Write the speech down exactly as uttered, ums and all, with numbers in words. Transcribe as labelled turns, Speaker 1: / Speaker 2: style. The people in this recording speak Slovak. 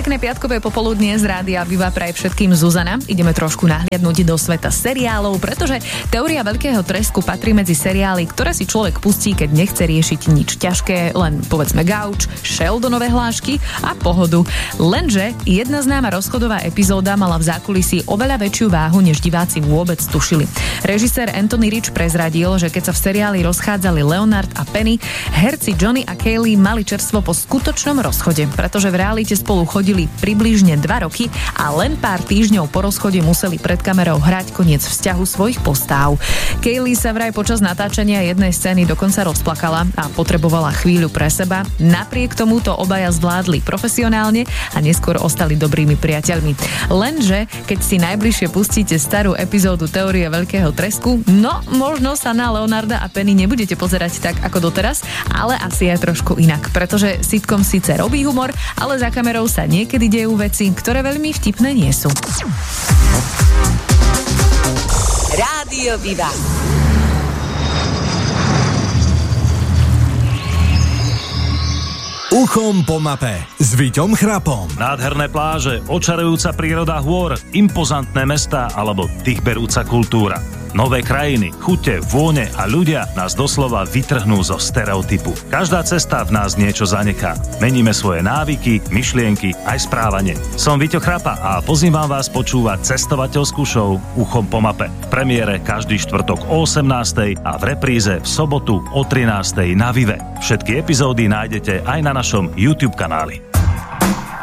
Speaker 1: Pekné piatkové popoludnie z Rádia Viva praje všetkým Zuzana. Ideme trošku nahliadnúť do sveta seriálov, pretože Teória veľkého tresku patrí medzi seriály, ktoré si človek pustí, keď nechce riešiť nič ťažké, len povedzme gauč, Sheldonové hlášky a pohodu. Lenže jedna známa rozchodová epizóda mala v zákulisí oveľa väčšiu váhu, než diváci vôbec tušili. Režisér Anthony Rich prezradil, že keď sa v seriáli rozchádzali Leonard a Penny, herci Johnny a Kaylee mali čerstvo po skutočnom rozchode, pretože v realite spolu chodili približne dva roky a len pár týždňov po rozchode museli pred kamerou hrať koniec vzťahu svojich postáv. Kaylee sa vraj počas natáčania jednej scény dokonca rozplakala a potrebovala chvíľu pre seba. Napriek tomu to obaja zvládli profesionálne a neskôr ostali dobrými priateľmi. Lenže, keď si najbližšie pustíte starú epizódu Teórie veľkého tresku, no možno sa na Leonarda a Penny nebudete pozerať tak ako doteraz, ale asi je trošku inak, pretože sitcom síce robí humor, ale za kamerou sa niekedy dejú veci, ktoré veľmi vtipné nie sú.
Speaker 2: Rádio Viva.
Speaker 3: Uchom po mape s Viťom Chrapom.
Speaker 4: Nádherné pláže, očarujúca príroda hôr, impozantné mestá alebo dýchberúca kultúra. Nové krajiny, chute, vône a ľudia nás doslova vytrhnú zo stereotypu. Každá cesta v nás niečo zanechá. Meníme svoje návyky, myšlienky, aj správanie. Som Viťo Chrapa a pozývam vás počúvať cestovateľskú show Uchom po mape. V premiére každý štvrtok o osemnástej a v repríze v sobotu o trinástej na Vive. Všetky epizódy nájdete aj na našom YouTube kanáli.